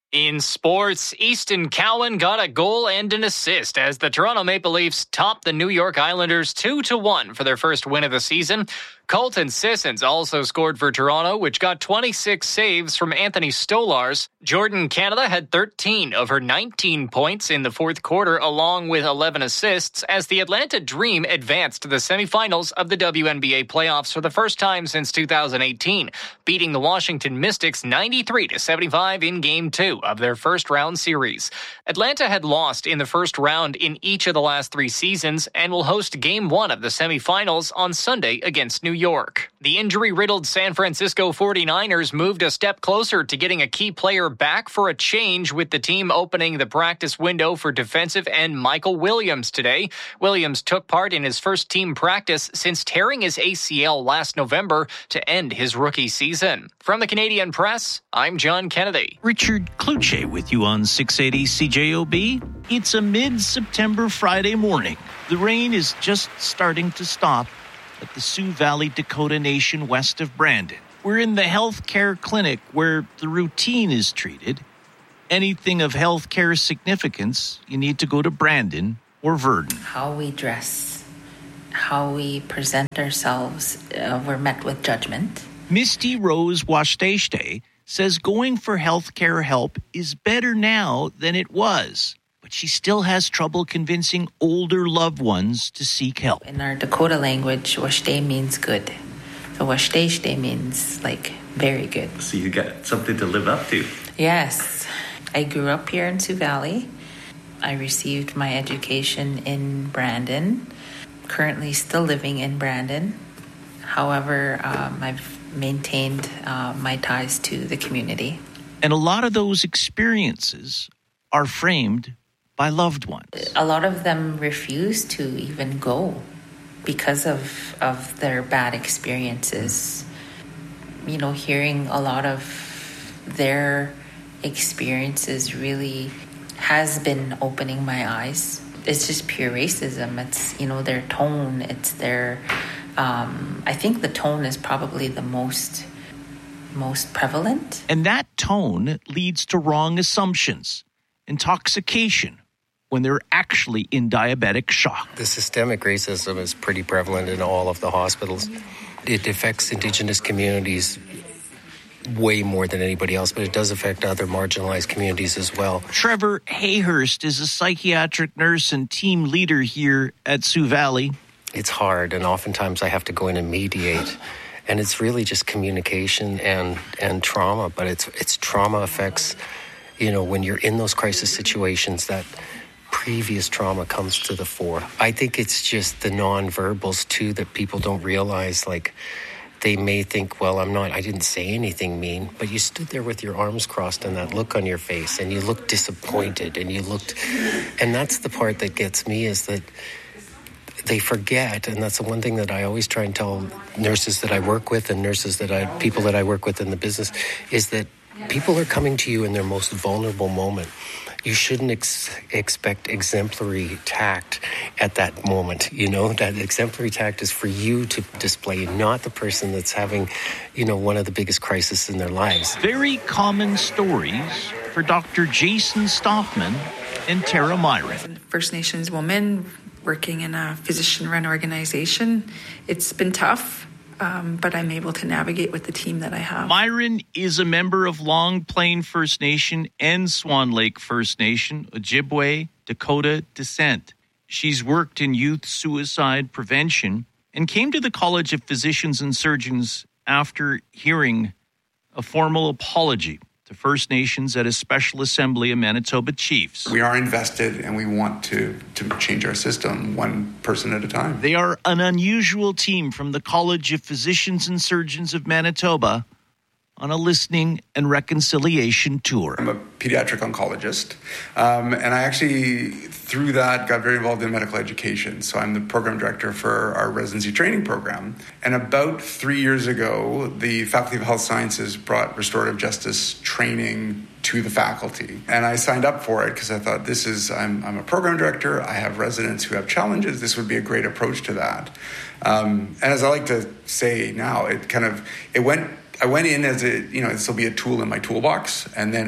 In sports, Easton Cowan got a goal and an assist as the Toronto Maple Leafs topped the New York Islanders two to one for their first win of the season. Colton Sissons also scored for Toronto, which got twenty-six saves from Anthony Stolarz. Jordan Canada had thirteen of her nineteen points in the fourth quarter, along with eleven assists, as the Atlanta Dream advanced to the semifinals of the W N B A playoffs for the first time since two thousand eighteen, beating the Washington Mystics ninety-three to seventy-five in Game two of their first round series. Atlanta had lost in the first round in each of the last three seasons and will host Game one of the semifinals on Sunday against New York. The injury-riddled San Francisco forty-niners moved a step closer to getting a key player back for a change, with the team opening the practice window for defensive end Michael Williams today. Williams took part in his first team practice since tearing his A C L last November to end his rookie season. From the Canadian Press, I'm John Kennedy. Richard Kluche with you on six eighty C J O B. It's a mid-September Friday morning. The rain is just starting to stop at the Sioux Valley Dakota Nation west of Brandon. We're in the healthcare clinic where the routine is treated. Anything of healthcare significance, you need to go to Brandon or Verdon. How we dress, how we present ourselves, uh, we're met with judgment. Misty Rose Washteshte says going for healthcare help is better now than it was, but she still has trouble convincing older loved ones to seek help. In our Dakota language, Washte means good. So Washteshte means like very good. So you got something to live up to. Yes. I grew up here in Sioux Valley. I received my education in Brandon. Currently still living in Brandon. However, um, I've maintained uh, my ties to the community. And a lot of those experiences are framed by loved ones. A lot of them refuse to even go because of of their bad experiences. You know, hearing a lot of their experiences really has been opening my eyes. It's just pure racism. It's, you know, their tone. It's their, um, I think the tone is probably the most, most prevalent. And that tone leads to wrong assumptions, intoxication, when they're actually in diabetic shock. The systemic racism is pretty prevalent in all of the hospitals. It affects Indigenous communities way more than anybody else, but it does affect other marginalized communities as well. Trevor Hayhurst is a psychiatric nurse and team leader here at Sioux Valley. It's hard, and oftentimes I have to go in and mediate. And it's really just communication and, and trauma, but it's it's trauma affects, you know, when you're in those crisis situations, that previous trauma comes to the fore. I think it's just the nonverbals, too, that people don't realize. Like, they may think, well, I'm not, I didn't say anything mean, but you stood there with your arms crossed and that look on your face, and you looked disappointed, and you looked, and that's the part that gets me, is that they forget, and that's the one thing that I always try and tell nurses that I work with and nurses that I, people that I work with in the business, is that people are coming to you in their most vulnerable moment. You shouldn't ex- expect exemplary tact at that moment. You know, that exemplary tact is for you to display, not the person that's having, you know, one of the biggest crises in their lives. Very common stories for Doctor Jason Stoffman and Tara Myron. First Nations woman working in a physician-run organization. It's been tough. Um, but I'm able to navigate with the team that I have. Myron is a member of Long Plain First Nation and Swan Lake First Nation, Ojibwe, Dakota descent. She's worked in youth suicide prevention and came to the College of Physicians and Surgeons after hearing a formal apology to First Nations at a special assembly of Manitoba Chiefs. We are invested and we want to, to change our system one person at a time. They are an unusual team from the College of Physicians and Surgeons of Manitoba on a listening and reconciliation tour. I'm a pediatric oncologist, um, and I actually, through that, got very involved in medical education. So I'm the program director for our residency training program. And about three years ago, the Faculty of Health Sciences brought restorative justice training to the faculty. And I signed up for it because I thought, this is, I'm, I'm a program director, I have residents who have challenges, this would be a great approach to that. Um, and as I like to say now, it kind of, it went, I went in as a, you know, this will be a tool in my toolbox, and then it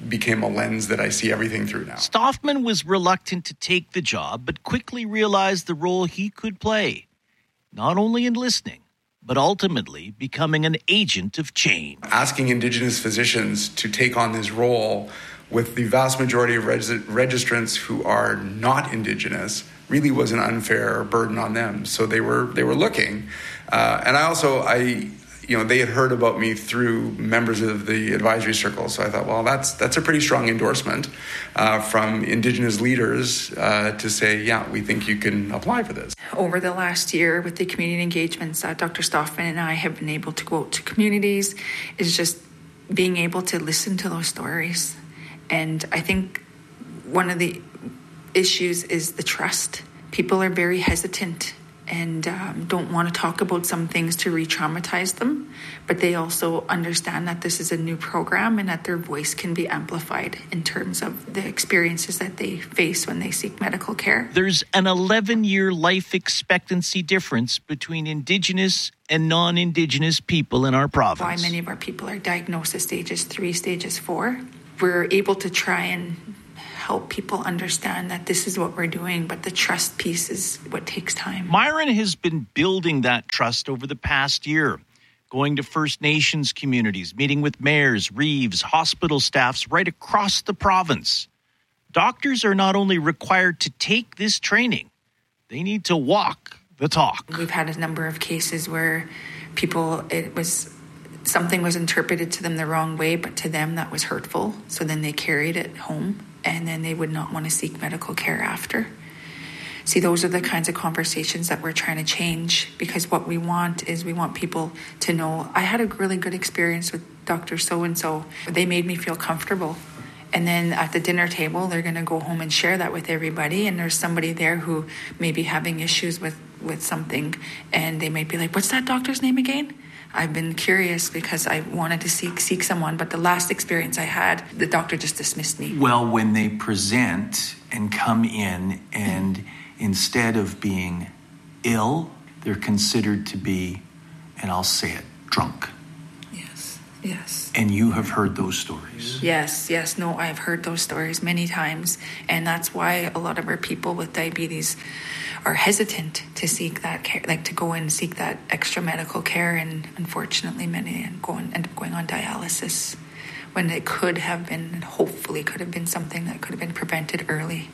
became a lens that I see everything through now. Stoffman was reluctant to take the job, but quickly realized the role he could play, not only in listening, but ultimately becoming an agent of change. Asking Indigenous physicians to take on this role with the vast majority of res- registrants who are not Indigenous really was an unfair burden on them. So they were they were looking. Uh, and I also, I you know, they had heard about me through members of the advisory circle. So I thought, well, that's that's a pretty strong endorsement uh, from Indigenous leaders uh, to say, yeah, we think you can apply for this. Over the last year with the community engagements that Doctor Stoffman and I have been able to go out to communities is just being able to listen to those stories. And I think one of the issues is the trust. People are very hesitant and um, don't want to talk about some things to re-traumatize them, but they also understand that this is a new program and that their voice can be amplified in terms of the experiences that they face when they seek medical care. There's an eleven-year life expectancy difference between Indigenous and non-Indigenous people in our province. Why many of our people are diagnosed as stages three, stages four. We're able to try and help people understand that this is what we're doing, but the trust piece is what takes time. Myron has been building that trust over the past year, going to First Nations communities, meeting with mayors, reeves, hospital staffs right across the province. Doctors are not only required to take this training, they need to walk the talk. We've had a number of cases where people, it was something was interpreted to them the wrong way, but to them that was hurtful. So then they carried it home, and then they would not want to seek medical care after. See, those are the kinds of conversations that we're trying to change, because what we want is we want people to know, I had a really good experience with Doctor So-and-so. They made me feel comfortable. And then at the dinner table, they're going to go home and share that with everybody. And there's somebody there who may be having issues with, with something. And they might be like, what's that doctor's name again? I've been curious because I wanted to seek seek someone, but the last experience I had, the doctor just dismissed me. Well, when they present and come in and mm-hmm. instead of being ill, they're considered to be, and I'll say it, drunk. Yes, yes. And you have heard those stories. Yes, yes. No, I've heard those stories many times. And that's why a lot of our people with diabetes are hesitant to seek that care, like to go and seek that extra medical care. And unfortunately, many go and end up going on dialysis when it could have been, and hopefully could have been something that could have been prevented early.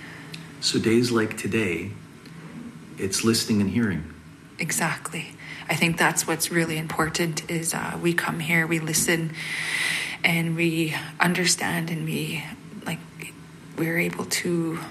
So days like today, it's listening and hearing. Exactly. I think that's what's really important is uh, we come here, we listen, and we understand, and we, like, we're able to,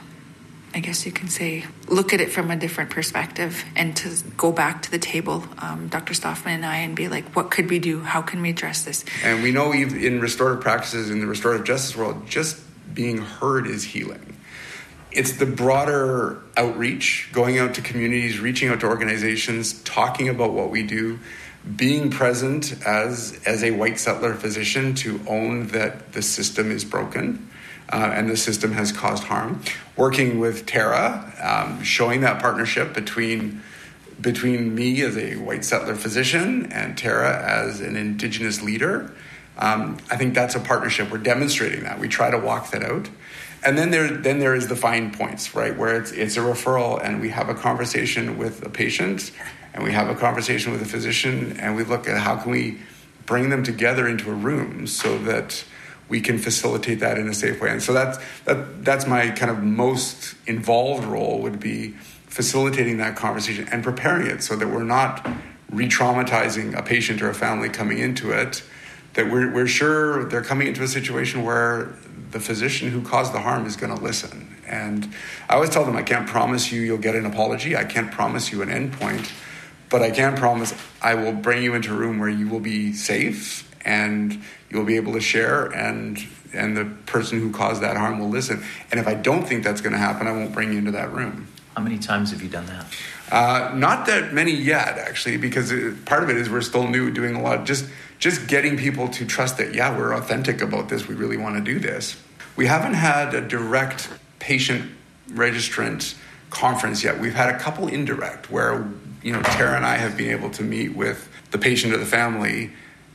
I guess you can say, look at it from a different perspective and to go back to the table, um, Doctor Stoffman and I, and be like, what could we do? How can we address this? And we know even in restorative practices, in the restorative justice world, just being heard is healing. It's the broader outreach, going out to communities, reaching out to organizations, talking about what we do, being present as, as a white settler physician to own that the system is broken. Uh, and the system has caused harm. Working with Tara, um, showing that partnership between between me as a white settler physician and Tara as an Indigenous leader. Um, I think that's a partnership. We're demonstrating that. We try to walk that out. And then there then there is the fine points, right, where it's it's a referral and we have a conversation with a patient and we have a conversation with a physician and we look at how can we bring them together into a room so that we can facilitate that in a safe way. And so that's that that's my kind of most involved role, would be facilitating that conversation and preparing it so that we're not re-traumatizing a patient or a family coming into it, that we're we're sure they're coming into a situation where the physician who caused the harm is going to listen. And I always tell them, I can't promise you you'll get an apology. I can't promise you an endpoint, but I can promise I will bring you into a room where you will be safe and you'll be able to share, and and the person who caused that harm will listen. And if I don't think that's going to happen, I won't bring you into that room. How many times have you done that? Uh, not that many yet, actually, because it, part of it is we're still new, doing a lot, just just getting people to trust that, yeah, we're authentic about this, we really want to do this. We haven't had a direct patient registrant conference yet. We've had a couple indirect where, you know, Tara and I have been able to meet with the patient or the family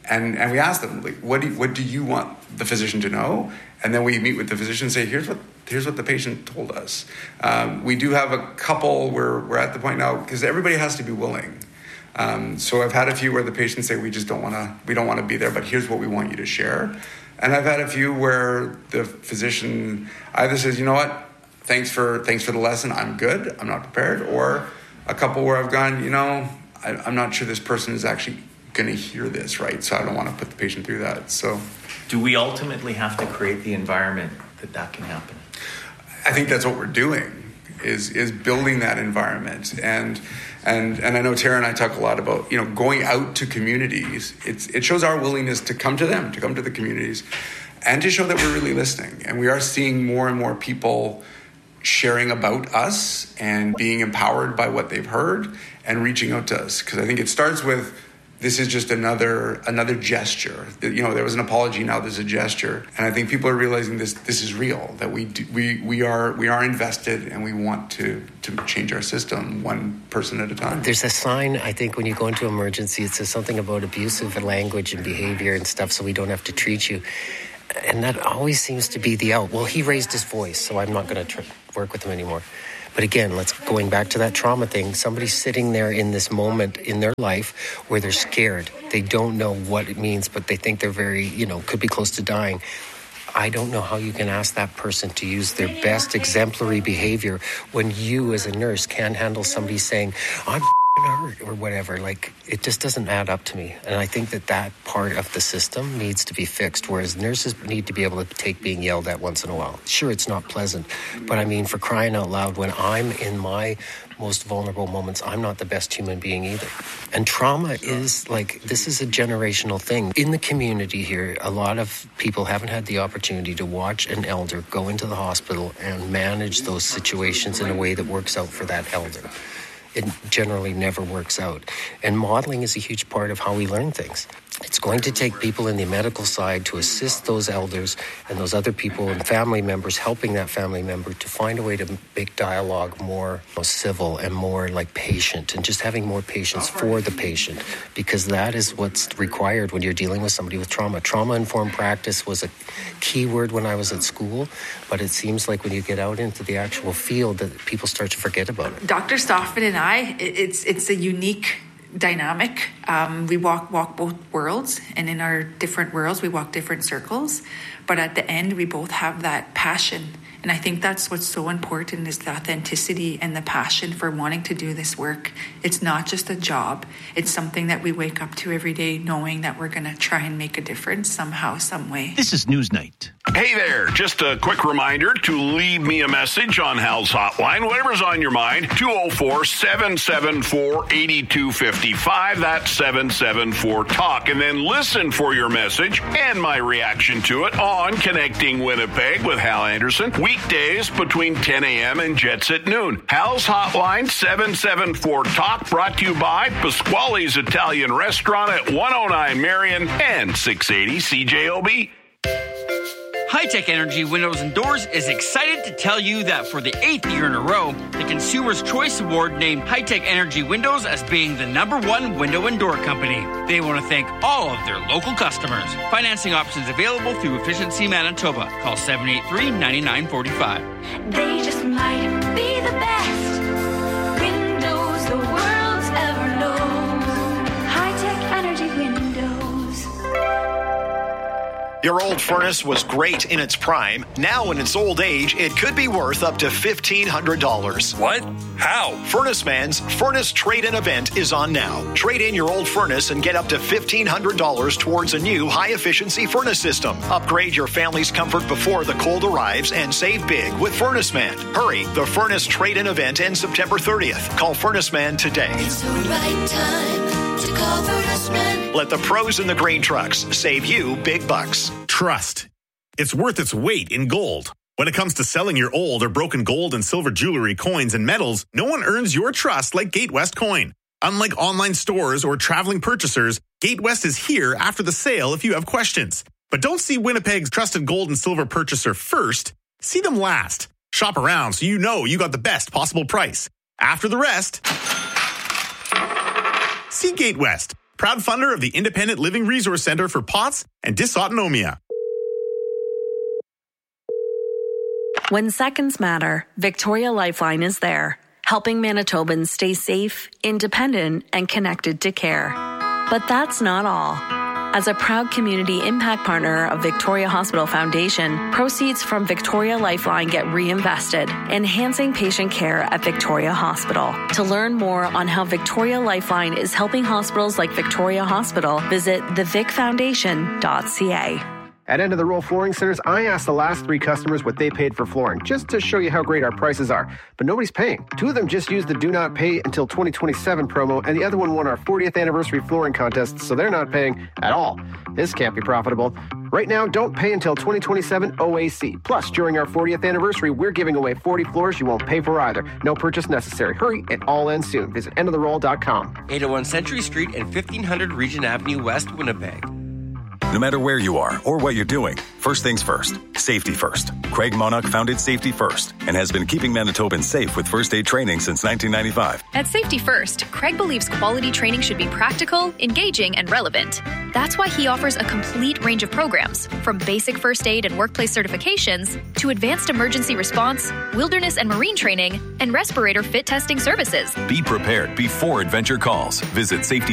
And and we ask them, like, what do you, what do you want the physician to know? And then we meet with the physician and say, here's what here's what the patient told us. Um, we do have a couple where we're at the point now, because everybody has to be willing. Um, so I've had a few where the patients say, we just don't want to, we don't want to be there, but here's what we want you to share. And I've had a few where the physician either says, you know what, thanks for thanks for the lesson, I'm good, I'm not prepared. Or a couple where I've gone, you know, I, I'm not sure this person is actually going to hear this, right? So I don't want to put the patient through that. So, do we ultimately have to create the environment that that can happen? I think that's what we're doing, is is building that environment. And and and I know Tara and I talk a lot about, you know, going out to communities. It's it shows our willingness to come to them, to come to the communities, and to show that we're really listening. And we are seeing more and more people sharing about us and being empowered by what they've heard and reaching out to us. Because I think it starts with, this is just another another gesture. You know, there was an apology, now there's a gesture, and I think people are realizing this this is real. That we do, we we are we are invested, and we want to to change our system one person at a time. There's a sign, I think, when you go into emergency. It says something about abusive language and behavior and stuff, so we don't have to treat you. And that always seems to be the out. Well, he raised his voice, so I'm not going to tr- work with him anymore. But again, let's going back to that trauma thing. Somebody's sitting there in this moment in their life where they're scared. They don't know what it means, but they think they're very, you know, could be close to dying. I don't know how you can ask that person to use their best exemplary behavior when you as a nurse can't handle somebody saying, I'm hurt or whatever. Like, it just doesn't add up to me. And I think that that part of the system needs to be fixed, whereas nurses need to be able to take being yelled at once in a while. Sure, it's not pleasant, but I mean, for crying out loud, when I'm in my most vulnerable moments, I'm not the best human being either. And trauma is like, this is a generational thing. In the community here, a lot of people haven't had the opportunity to watch an elder go into the hospital and manage those situations in a way that works out for that elder. It generally never works out. And modeling is a huge part of how we learn things. It's going to take people in the medical side to assist those elders and those other people and family members, helping that family member to find a way to make dialogue more civil and more like patient, and just having more patience for the patient, because that is what's required when you're dealing with somebody with trauma. Trauma-informed practice was a key word when I was at school, but it seems like when you get out into the actual field that people start to forget about it. Doctor Stoffman and I, it's it's a unique dynamic. Um, we walk walk both worlds, and in our different worlds, we walk different circles. But at the end, we both have that passion. And I think that's what's so important, is the authenticity and the passion for wanting to do this work. It's not just a job. It's something that we wake up to every day knowing that we're going to try and make a difference somehow, some way. This is Newsnight. Hey there, just a quick reminder to leave me a message on Hal's hotline, whatever's on your mind, two oh four, seven seven four, eight two five five, that's seven seven four, talk, and then listen for your message and my reaction to it on Connecting Winnipeg with Hal Anderson, weekdays between ten a.m. and Jets at noon. Hal's hotline, seven seven four, talk, brought to you by Pasquale's Italian Restaurant at one oh nine Marion and six eighty C J O B. High-Tech Energy Windows and Doors is excited to tell you that for the eighth year in a row, the Consumer's Choice Award named High-Tech Energy Windows as being the number one window and door company. They want to thank all of their local customers. Financing options available through Efficiency Manitoba. Call seven eight three, nine nine four five. They just might be the best windows the world's ever known. High-Tech Energy Windows. Your old furnace was great in its prime. Now in its old age, it could be worth up to fifteen hundred dollars. What? How? Furnace Man's Furnace Trade-In event is on now. Trade in your old furnace and get up to fifteen hundred dollars towards a new high-efficiency furnace system. Upgrade your family's comfort before the cold arrives and save big with Furnace Man. Hurry, the Furnace Trade-In event ends September thirtieth. Call Furnace Man today. It's the right time to call Furnace Man. Let the pros in the grain trucks save you big bucks. Trust. It's worth its weight in gold. When it comes to selling your old or broken gold and silver jewelry, coins, and metals, no one earns your trust like Gatewest Coin. Unlike online stores or traveling purchasers, Gatewest is here after the sale if you have questions. But don't see Winnipeg's trusted gold and silver purchaser first. See them last. Shop around so you know you got the best possible price. After the rest, see Gatewest. proud funder of the Independent Living Resource Center for P O T S and Dysautonomia. When seconds matter, Victoria Lifeline is there, helping Manitobans stay safe, independent, and connected to care. But that's not all. As a proud community impact partner of Victoria Hospital Foundation, proceeds from Victoria Lifeline get reinvested, enhancing patient care at Victoria Hospital. To learn more on how Victoria Lifeline is helping hospitals like Victoria Hospital, visit the vic foundation dot c a. At End of the Roll Flooring Centers, I asked the last three customers what they paid for flooring, just to show you how great our prices are. But nobody's paying. Two of them just used the Do Not Pay Until twenty twenty-seven promo, and the other one won our fortieth anniversary flooring contest, so they're not paying at all. This can't be profitable. Right now, don't pay until twenty twenty-seven O A C. Plus, during our fortieth anniversary, we're giving away forty floors you won't pay for either. No purchase necessary. Hurry, it all ends soon. Visit end of the roll dot com. eight oh one Century Street and fifteen hundred Regent Avenue West, Winnipeg. No matter where you are or what you're doing, first things first, safety first. Craig Monarch founded Safety First and has been keeping Manitobans safe with first aid training since nineteen ninety-five. At Safety First, Craig believes quality training should be practical, engaging, and relevant. That's why he offers a complete range of programs, from basic first aid and workplace certifications to advanced emergency response, wilderness and marine training, and respirator fit testing services. Be prepared before adventure calls. Visit safety